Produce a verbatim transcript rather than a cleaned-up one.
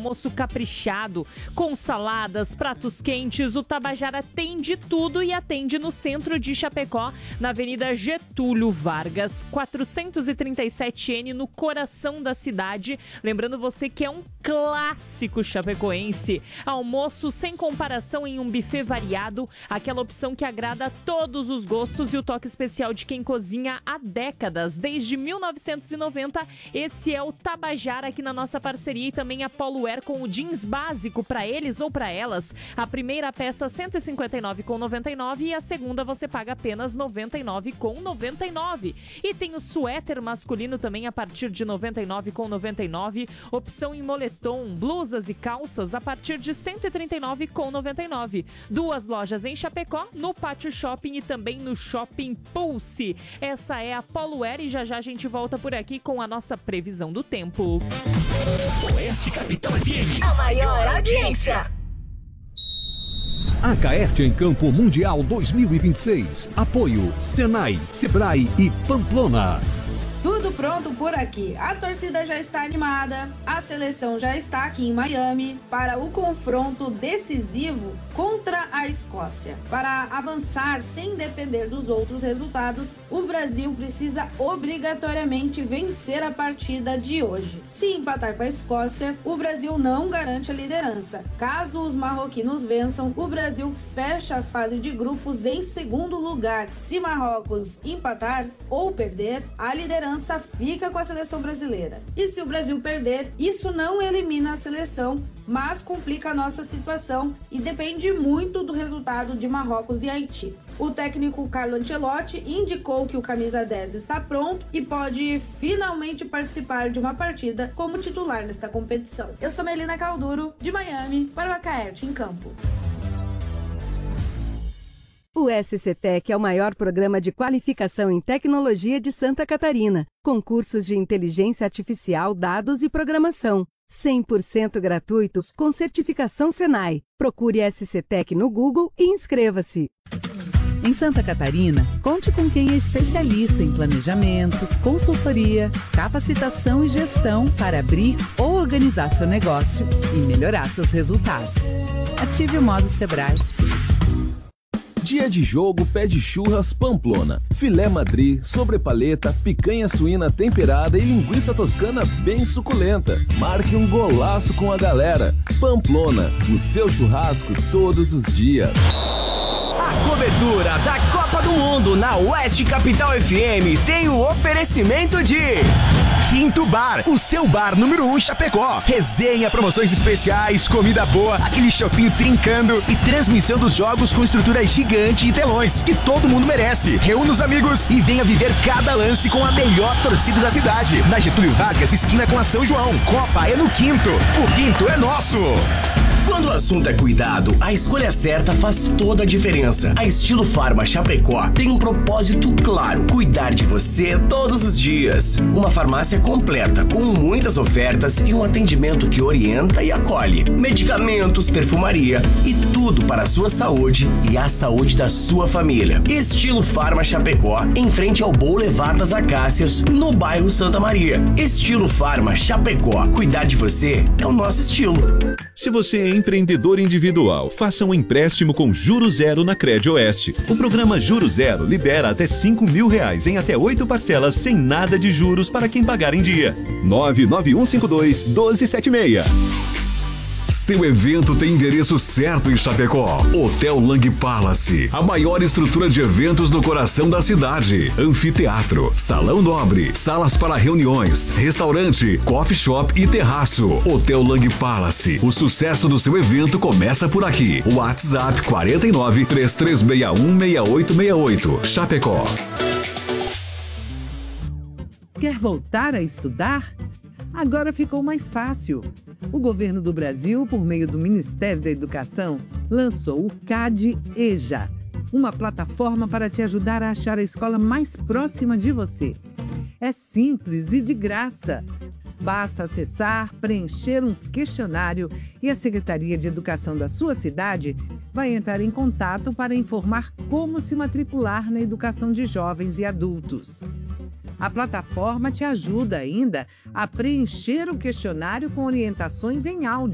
almoço caprichado, com saladas, pratos quentes. O Tabajara tem de tudo e atende no centro de Chapecó, na Avenida Getúlio Vargas, quatrocentos e trinta e sete N, no coração da cidade. Lembrando você que é um clássico chapecoense. Almoço sem comparação em um buffet variado, aquela opção que agrada a todos os gostos e o toque especial de quem cozinha há décadas, desde mil novecentos e noventa. Esse é o Tabajara aqui na nossa parceria, e também a Poluer com o jeans básico para eles ou para elas. A primeira peça cento e cinquenta e nove reais e noventa e nove centavos e a segunda você paga apenas noventa e nove reais e noventa e nove centavos. E tem o suéter masculino também a partir de noventa e nove reais e noventa e nove centavos. Opção em moletom, blusas e calças a partir de cento e trinta e nove reais e noventa e nove centavos. Duas lojas em Chapecó, no Pátio Shopping e também no Shopping Pulse. Essa é a Poluer e já já a gente volta por aqui com a nossa previsão do tempo. Oeste Capital F M, a maior audiência. A Caerte em Campo Mundial dois mil e vinte e seis. Apoio Senai, Sebrae e Pamplona. Tudo pronto por aqui. A torcida já está animada, a seleção já está aqui em Miami para o confronto decisivo contra a Escócia. Para avançar sem depender dos outros resultados, o Brasil precisa obrigatoriamente vencer a partida de hoje. Se empatar com a Escócia, o Brasil não garante a liderança. Caso os marroquinos vençam, o Brasil fecha a fase de grupos em segundo lugar. Se Marrocos empatar ou perder, a liderança fica com a seleção brasileira. E se o Brasil perder, isso não elimina a seleção, mas complica a nossa situação e depende muito do resultado de Marrocos e Haiti. O técnico Carlo Ancelotti indicou que o camisa dez está pronto e pode finalmente participar de uma partida como titular nesta competição. Eu sou Melina Calduro, de Miami, para o Acaerte em Campo. O S C Tech é o maior programa de qualificação em tecnologia de Santa Catarina, com cursos de inteligência artificial, dados e programação. cem por cento gratuitos com certificação Senai. Procure S C Tech no Google e inscreva-se. Em Santa Catarina, conte com quem é especialista em planejamento, consultoria, capacitação e gestão para abrir ou organizar seu negócio e melhorar seus resultados. Ative o modo Sebrae. Dia de jogo pede churras Pamplona. Filé Madrid, sobrepaleta, picanha suína temperada e linguiça toscana bem suculenta. Marque um golaço com a galera. Pamplona, o seu churrasco todos os dias. A cobertura da Copa do Mundo na Oeste Capital F M tem o oferecimento de Quinto Bar, o seu bar número um em Chapecó. Resenha, promoções especiais, comida boa, aquele shopping trincando e transmissão dos jogos com estrutura gigante e telões que todo mundo merece. Reúna os amigos e venha viver cada lance com a melhor torcida da cidade. Na Getúlio Vargas, esquina com a São João. Copa é no Quinto. O Quinto é nosso. Quando o assunto é cuidado, a escolha certa faz toda a diferença. A Estilo Farma Chapecó tem um propósito claro: cuidar de você todos os dias. Uma farmácia completa, com muitas ofertas e um atendimento que orienta e acolhe. Medicamentos, perfumaria e tudo para a sua saúde e a saúde da sua família. Estilo Farma Chapecó, em frente ao Boulevard das Acácias, no bairro Santa Maria. Estilo Farma Chapecó. Cuidar de você é o nosso estilo. Se você é empreendedor individual, faça um empréstimo com juros zero na Crédito Oeste. O programa Juros Zero libera até cinco mil reais em até oito parcelas sem nada de juros para quem pagar em dia. nove nove um cinco dois, um dois sete seis. Seu evento tem endereço certo em Chapecó. Hotel Lang Palace, a maior estrutura de eventos no coração da cidade. Anfiteatro, salão nobre, salas para reuniões, restaurante, coffee shop e terraço. Hotel Lang Palace, o sucesso do seu evento começa por aqui. WhatsApp quatro nove, três três seis um, seis oito seis oito. Chapecó. Quer voltar a estudar? Agora ficou mais fácil. O governo do Brasil, por meio do Ministério da Educação, lançou o CAD EJA, uma plataforma para te ajudar a achar a escola mais próxima de você. É simples e de graça. Basta acessar, preencher um questionário e a Secretaria de Educação da sua cidade vai entrar em contato para informar como se matricular na educação de jovens e adultos. A plataforma te ajuda ainda a preencher o questionário com orientações em áudio